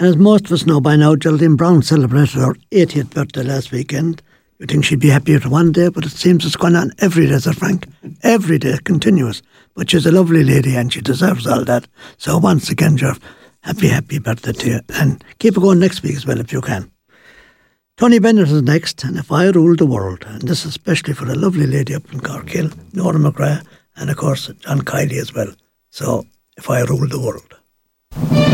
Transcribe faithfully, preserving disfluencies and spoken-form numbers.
And as most of us know by now, Geraldine Brown celebrated her eightieth birthday last weekend. You'd think she'd be happier for one day, but it seems it's going on every day, Sir Frank. Every day, continuous. But she's a lovely lady and she deserves all that. So once again, Jeff, happy, happy birthday to you. And keep it going next week as well if you can. Tony Bennett is next, and If I Ruled the World. And this is especially for a lovely lady up in Cork Hill, Nora McGrath, and of course John Kiley as well. So, If I Ruled the World.